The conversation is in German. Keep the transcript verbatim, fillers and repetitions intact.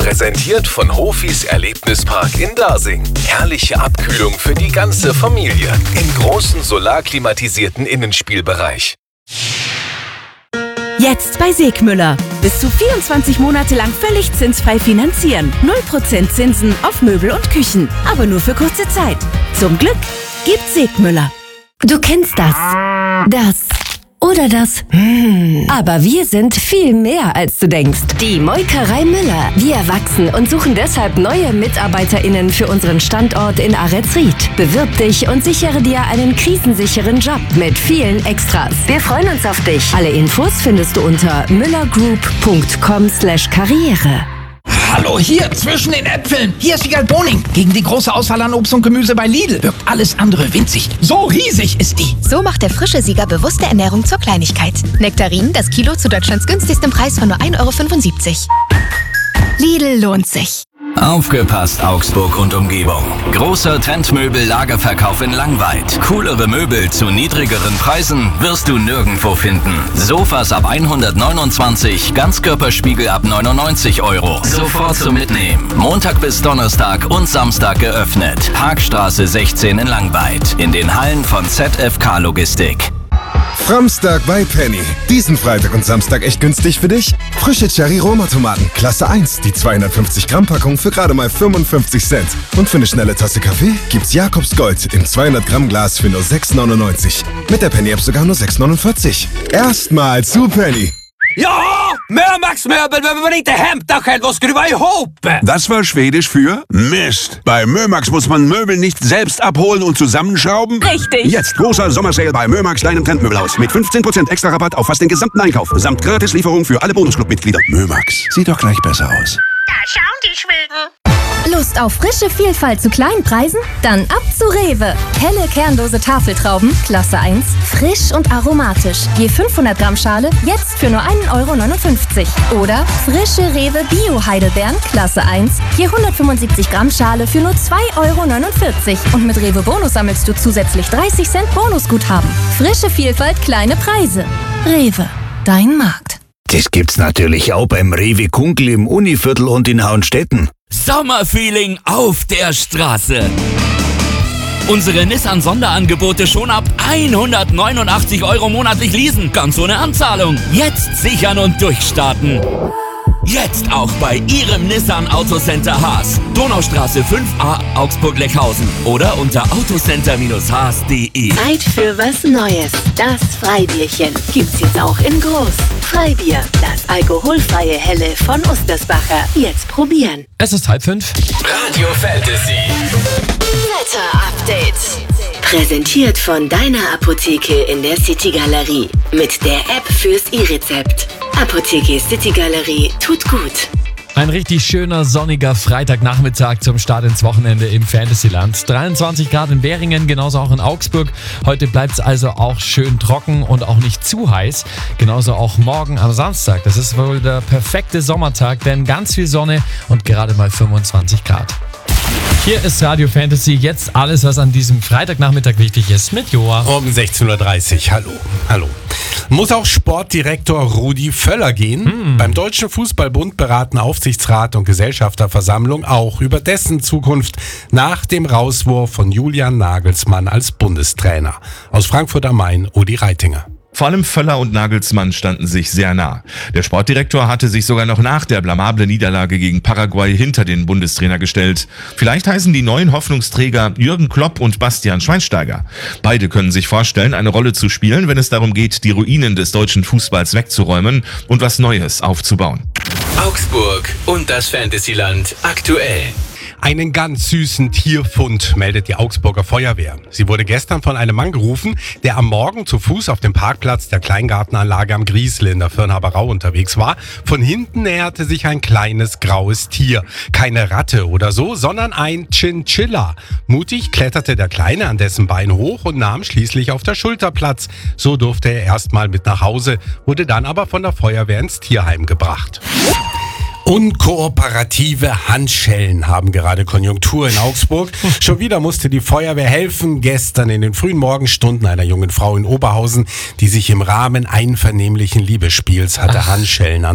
Präsentiert von Hofis Erlebnispark in Dasing. Herrliche Abkühlung für die ganze Familie. Im großen solarklimatisierten Innenspielbereich. Jetzt bei Segmüller. Bis zu vierundzwanzig Monate lang völlig zinsfrei finanzieren. null Prozent Zinsen auf Möbel und Küchen. Aber nur für kurze Zeit. Zum Glück gibt's Segmüller. Du kennst das. Das. Oder das. Hm. Aber wir sind viel mehr, als du denkst. Die Molkerei Müller. Wir wachsen und suchen deshalb neue MitarbeiterInnen für unseren Standort in Ahretsried. Bewirb dich und sichere dir einen krisensicheren Job mit vielen Extras. Wir freuen uns auf dich. Alle Infos findest du unter müllergroup punkt com slash karriere. Hallo, hier zwischen den Äpfeln. Hier ist Wiegald Boning. Gegen die große Auswahl an Obst und Gemüse bei Lidl wirkt alles andere winzig. So riesig ist die. So macht der frische Sieger bewusste Ernährung zur Kleinigkeit. Nektarinen, das Kilo zu Deutschlands günstigstem Preis von nur ein Euro fünfundsiebzig. Lidl lohnt sich. Aufgepasst, Augsburg und Umgebung. Großer Trendmöbel-Lagerverkauf in Langweid. Coolere Möbel zu niedrigeren Preisen wirst du nirgendwo finden. Sofas ab hundertneunundzwanzig, Ganzkörperspiegel ab neunundneunzig Euro. Sofort zum Mitnehmen. Montag bis Donnerstag und Samstag geöffnet. Parkstraße sechzehn in Langweid. In den Hallen von Z F K Logistik. Framstag bei Penny. Diesen Freitag und Samstag echt günstig für dich? Frische Cherry-Roma-Tomaten, Klasse eins, die zweihundertfünfzig Gramm Packung für gerade mal fünfundfünfzig Cent. Und für eine schnelle Tasse Kaffee gibt's Jakobs Gold im zweihundert Gramm Glas für nur sechs neunundneunzig. Mit der Penny-App sogar nur sechs neunundvierzig. Erstmal zu Penny. Ja, Mömax-Möbel, wenn man nicht det hämta själv och skruva ihop. Das war Schwedisch für Mist. Bei Mömax muss man Möbel nicht selbst abholen und zusammenschrauben. Richtig. Jetzt großer Sommersale bei Mömax, deinem Trendmöbelhaus. Mit fünfzehn Prozent extra Rabatt auf fast den gesamten Einkauf. Samt Gratislieferung für alle Bonusclub-Mitglieder. Mömax, sieht doch gleich besser aus. Da schauen die Schweden. Lust auf frische Vielfalt zu kleinen Preisen? Dann ab zu Rewe. Helle kernlose Tafeltrauben, Klasse eins, frisch und aromatisch. Je fünfhundert Gramm Schale, jetzt für nur ein Euro neunundfünfzig. Oder frische Rewe Bio-Heidelbeeren, Klasse eins, je hundertfünfundsiebzig Gramm Schale für nur zwei Euro neunundvierzig. Und mit Rewe Bonus sammelst du zusätzlich dreißig Cent Bonusguthaben. Frische Vielfalt, kleine Preise. Rewe, dein Markt. Das gibt's natürlich auch beim Rewe Kunkel im Univiertel und in Hauenstetten. Sommerfeeling auf der Straße. Unsere Nissan-Sonderangebote schon ab hundertneunundachtzig Euro monatlich leasen. Ganz ohne Anzahlung. Jetzt sichern und durchstarten. Jetzt auch bei Ihrem Nissan Autocenter Haas. Donaustraße fünf a, Augsburg-Leckhausen. Oder unter autocenter Haas punkt de. Zeit für was Neues. Das Freibierchen gibt's jetzt auch in groß. Freibier, das alkoholfreie Helle von Ostersbacher. Jetzt probieren. Es ist halb fünf. Radio Fantasy. Wetter-Update. Präsentiert von deiner Apotheke in der City Galerie. Mit der App fürs E-Rezept. Apotheke City Galerie tut gut. Ein richtig schöner, sonniger Freitagnachmittag zum Start ins Wochenende im Fantasyland. dreiundzwanzig Grad in Beringen, genauso auch in Augsburg. Heute bleibt es also auch schön trocken und auch nicht zu heiß. Genauso auch morgen am Samstag. Das ist wohl der perfekte Sommertag, denn ganz viel Sonne und gerade mal fünfundzwanzig Grad. Hier ist Radio Fantasy, jetzt alles, was an diesem Freitagnachmittag wichtig ist, mit Joa. Um sechzehn Uhr dreißig, hallo, hallo. Muss auch Sportdirektor Rudi Völler gehen? Hm. Beim Deutschen Fußballbund beraten Aufsichtsrat und Gesellschafterversammlung auch über dessen Zukunft nach dem Rauswurf von Julian Nagelsmann als Bundestrainer. Aus Frankfurt am Main, Udi Reitinger. Vor allem Völler und Nagelsmann standen sich sehr nah. Der Sportdirektor hatte sich sogar noch nach der blamablen Niederlage gegen Paraguay hinter den Bundestrainer gestellt. Vielleicht heißen die neuen Hoffnungsträger Jürgen Klopp und Bastian Schweinsteiger. Beide können sich vorstellen, eine Rolle zu spielen, wenn es darum geht, die Ruinen des deutschen Fußballs wegzuräumen und was Neues aufzubauen. Augsburg und das Fantasyland aktuell. Einen ganz süßen Tierfund meldet die Augsburger Feuerwehr. Sie wurde gestern von einem Mann gerufen, der am Morgen zu Fuß auf dem Parkplatz der Kleingartenanlage am Griesle in der Firnhaberau unterwegs war. Von hinten näherte sich ein kleines graues Tier. Keine Ratte oder so, sondern ein Chinchilla. Mutig kletterte der Kleine an dessen Bein hoch und nahm schließlich auf der Schulter Platz. So durfte er erstmal mit nach Hause, wurde dann aber von der Feuerwehr ins Tierheim gebracht. Unkooperative Handschellen haben gerade Konjunktur in Augsburg. Schon wieder musste die Feuerwehr helfen. Gestern in den frühen Morgenstunden einer jungen Frau in Oberhausen, die sich im Rahmen einvernehmlichen Liebesspiels hatte Ach. Handschellen an